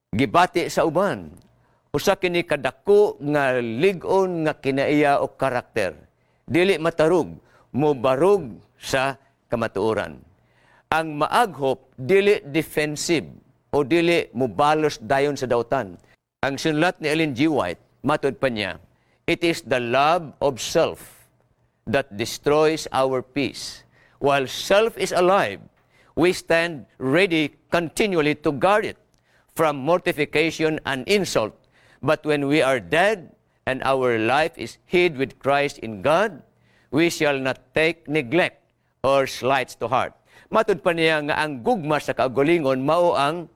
gibati sa uban. Usa kini kadako nga lig-on nga kinaiya o karakter. Dili matarog, mobarog sa kamatuoran. Ang maaghop, dili defensive o dili mubalos dayon sa dautan. Ang sinulat ni Ellen G. White, matod pa niya, it is the love of self that destroys our peace. While self is alive, we stand ready continually to guard it from mortification and insult. But when we are dead and our life is hid with Christ in God, we shall not take neglect or slights to heart. Matod pa niya nga ang gugma sa kaugalingon mao ang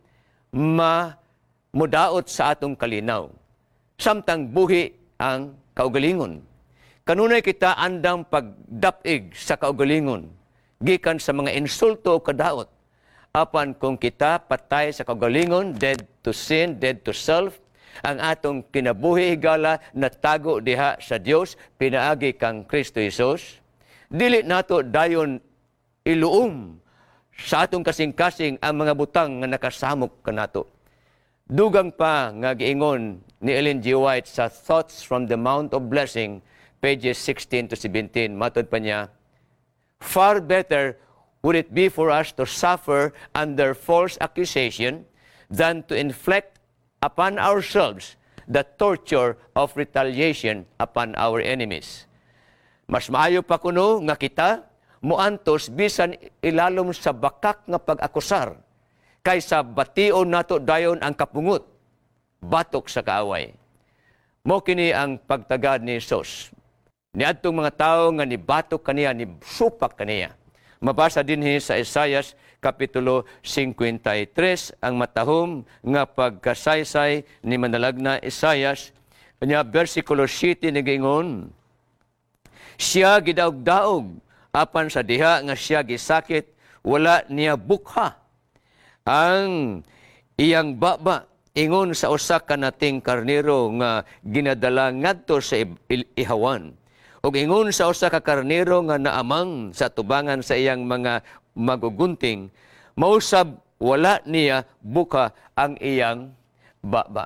mudaot sa atong kalinaw. Samtang buhi ang kaugalingon. Kanunay kita andang pagdapig sa kaugalingon, gikan sa mga insulto o kadaot. Apan kung kita patay sa kaugalingon, dead to sin, dead to self, ang atong kinabuhi higala natago diha sa Dios pinaagi kang Kristo Jesus, dili nato dayon iluom sa atong kasing-kasing ang mga butang nga nakasamok kanato. Dugang pa nga giingon ni Ellen G. White sa Thoughts from the Mount of Blessing, pages 16 to 17, matod pa niya, far better would it be for us to suffer under false accusation than to inflict upon ourselves the torture of retaliation upon our enemies. Mas maayo pa kuno nga kita muantos bisan ilalom sa bakak nga pag-akusar kaysa bation nato dayon ang kapungot batok sa kaaway. Mo kini ang pagtagad ni Jesus. Niadtong mga tawo nga nibatok kaniya, ni supak kaniya. Mabasa dinhi sa Isaias kapitulo 53 ang matahom nga pagkasaysay ni manalagna Isaias kanya bersikulo 7 nigingon, siya gidaog-daog apan sa diha nga siya gisakit wala niya bukha. Ang iyang baba ingon sa usa ka nating karnero nga ginadala ngadto sa ihawan. Og ingon sa usa ka karnero nga naamang sa tubangan sa iyang mga magugunting, mausab wala niya buka ang iyang baba.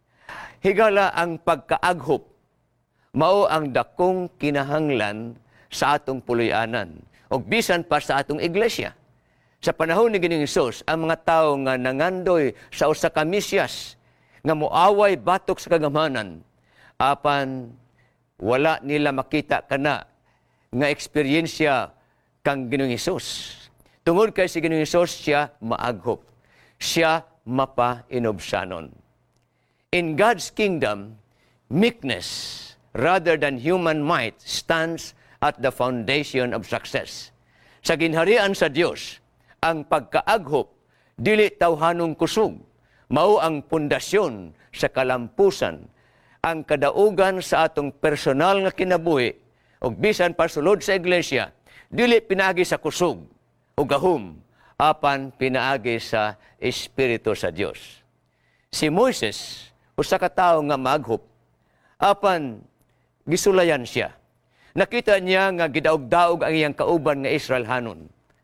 Higala ang pagkaaghop, mao ang dakong kinahanglan sa atong puloy-anan, og bisan pa sa atong iglesia. Sa panahon ni Ginoong Hesus, ang mga tawo nga nangandoy sa usa ka Mesyas, nga moaway batok sa kagamanan, apan wala nila makita kana nga eksperyensya kang Ginoong Hesus. Tungod kay si Ginoong Hesus, siya maaghop. Siya mapainobsanon. In God's kingdom, meekness rather than human might stands at the foundation of success. Sa ginharian sa Dios, ang pagkaaghop dili tawhanong kusog, mao ang pundasyon sa kalampusan. Ang kadaugan sa atong personal nga kinabuhi ug bisan pa sulod sa iglesia, dili pinaagi sa kusog o gahom, apan pinaagi sa Espiritu sa Dios. Si Moises, usa ka tawo nga maaghop, apan gisulayan siya. Nakita niya nga gidaog-daog ang iyang kauban nga Israelhanon.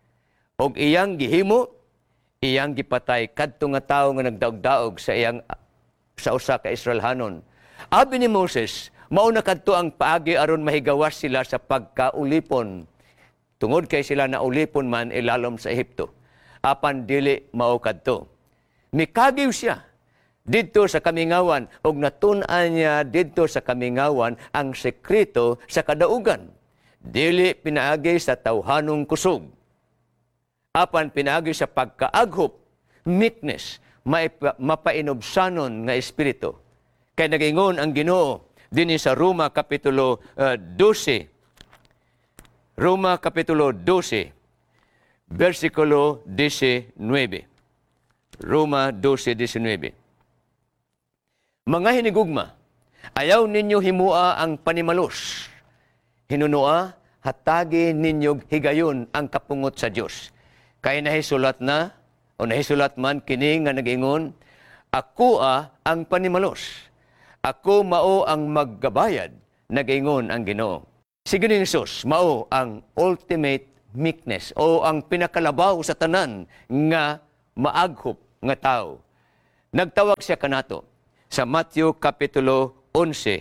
Og iyang gihimo, iyang gipatay kadto nga tawo nga nagdaog-daog sa usa ka Israelhanon. Abi ni Moses, mao na kadto ang paagi aron mahigawas sila sa pagkaulipon. Tungod kay sila na ulipon man ilalom sa Ehipto. Apan dili mao kadto. Mikagiw siya didto sa kamingawan og natun-an niya didto sa kamingawan ang sekreto sa kadaugan. Dili pinaagi sa tawhanong kusog. Apan pinaagi sa pagkaaghop, meekness, mapainobsanon nga espiritu. Kay nagingon ang Ginoo dinhi sa Roma kapitulo 12. Roma kapitulo 12, versikulo 19. Roma 12:19. Mga hinigugma, ayaw ninyo himua ang panimalos. Hinunua, hatagi ninyo higayon ang kapungot sa Dios. Kay nahisulat na, o nahisulat man kini nga nag-ingon, ako ang panimalos. Ako mao ang maggabayad, nag-ingon ang Ginoo. Si Ginoong Hesus mao ang ultimate meekness o ang pinakalabaw sa tanan nga maaghop nga tao. Nagtawag siya kanato sa Matthew Kapitulo 11,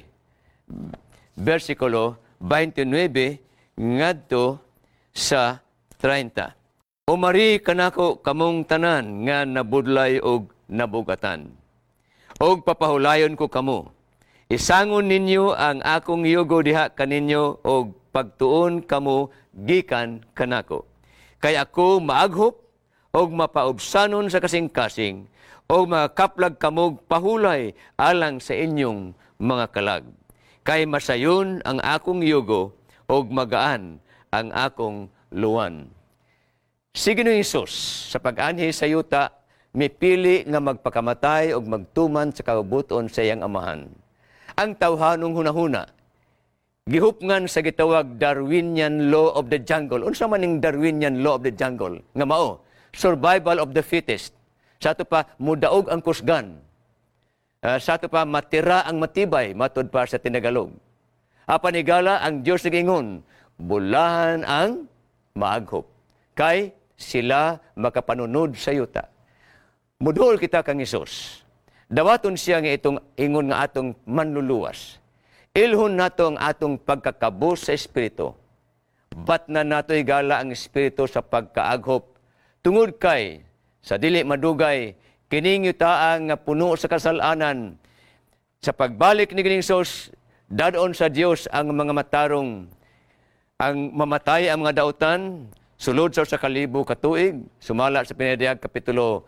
versikulo 29 ngadto sa 30. Umari kanako kamong tanan nga nabudlay og nabugatan. Og papahulayon ko kamo. Isangon ninyo ang akong yugo diha kaninyo og pagtuon kamo gikan kanako. Kay ako maaghop og mapaubsanon sa kasing-kasing o makaplag kamog pahulay alang sa inyong mga kalag. Kay masayon ang akong yugo o magaan ang akong luwan. Si Ginoong Hesus sa pag-anhi sa yuta, mipili nga magpakamatay o magtuman sa kabuton sa iyang amahan. Ang tawhanong hunahuna, gihupngan sa gitawag Darwinian Law of the Jungle. Unsa man ning Darwinian Law of the Jungle? Nga mao, survival of the fittest. Sa ito pa, mudaog ang kusgan. Sa ito pa, matira ang matibay, matod pa sa tinagalog. Apanigala ang Diyos nagingon, bulahan ang maaghop. Kay sila makapanunod sa yuta. Mudhol kita kang Isus. Dawaton siya nga itong ingon nga atong manluluwas. Ilhon nato ang atong pagkakabus sa Espiritu. Bat na nato igala ang Espiritu sa pagkaaghop. Tungod kay sa dili madugay, kining yutaang nga puno sa kasalanan. Sa pagbalik ni Ginoong Hesus, dadon sa Dios ang mga matarong, ang mamatay ang mga dautan, sulod sa kalibo katuig, sumala sa Pinadiyag Kapitulo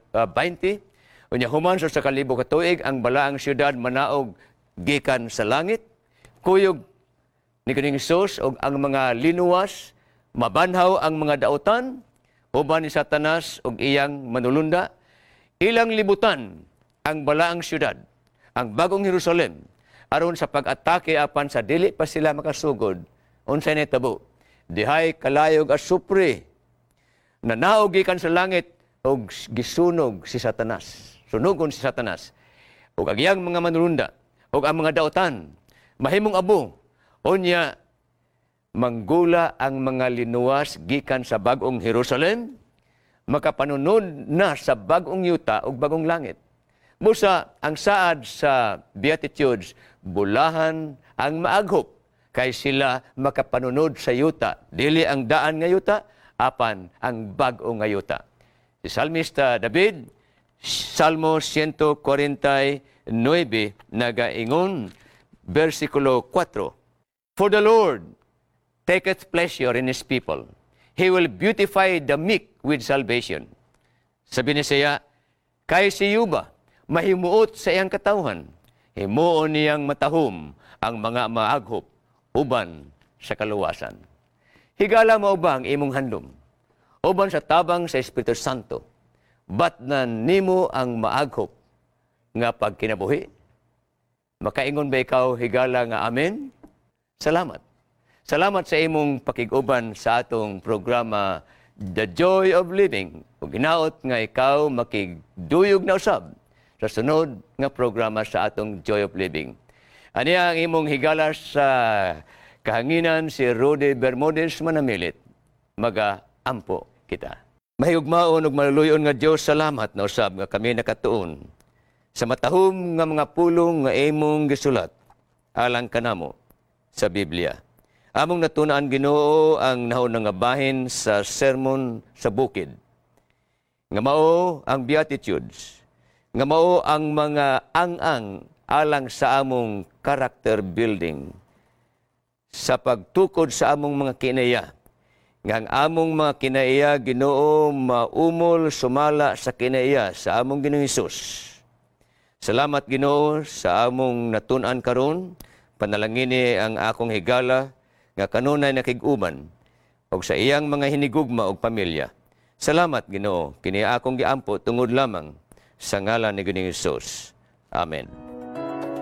20, unya human sa kalibo katuig, ang balaang syudad manaog gikan sa langit, kuyog ni Ginoong Hesus o ang mga linuwas, mabanhaw ang mga dautan, uban ni Satanas ug iyang manulunda, ilang libutan ang balaang syudad, ang bagong Jerusalem, aron sa pag-atake apan sa dili pa sila makasugod. Unsay nahitabo? Dihay kalayog asupre, nanaog gikan sa langit ug gisunog si Satanas. Sunugon si Satanas. Ug ang iyang mga manulunda, ug ang mga dautan, mahimong abo. Unya, manggula ang mga linuwas gikan sa bagong Jerusalem, makapanunod na sa bagong yuta o bagong langit. Musa, ang saad sa Beatitudes, bulahan ang maaghop, kay sila makapanunod sa yuta. Dili ang daan nga yuta, apan ang bagong nga yuta. Si Salmista David, Salmo 149, nagaingon, versikulo 4, For the Lord taketh pleasure in His people. He will beautify the meek with salvation. Sabi ni siya, kay si Yuba, mahimuot sa iyang katawhan. Himuon niyang matahom ang mga maaghop, uban sa kaluwasan. Higala mo ba ang imong handom? Uban sa tabang sa Espiritu Santo, bat na nimo ang maaghop nga pagkinabuhi? Makaingon ba ikaw higala nga amen? Salamat. Salamat sa imong pakiguban sa atong programa The Joy of Living. Ug ginaot nga ikaw makigduyog na usab sa sunod nga programa sa atong Joy of Living. Aniya ang imong higala sa kahanginan si Rudy Bermudez Manamilit. Maga-ampo kita. Mahigugmaon ug maluluyon nga Dios, salamat na usab nga kami nakatuon sa matahom nga mga pulong nga imong gisulat alang kanamo sa Biblia. Among natunaan Ginoo ang nahon nga bahin sa sermon sa bukid. Nga mao ang Beatitudes. Nga mao ang mga ang-ang alang sa among character building. Sa pagtukod sa among mga kinaya. Nga ang among mga kinaya Ginoo maumol sumala sa kinaya sa among Ginoong Hesus. Salamat Ginoo sa among natun-an karon. Panalangini ang akong higala nga kanunay nakig-uban og sa iyang mga hinigugma og pamilya. Salamat Ginoo kini akong giampo tungod lamang sa ngalan ni Ginoong Hesus. Amen.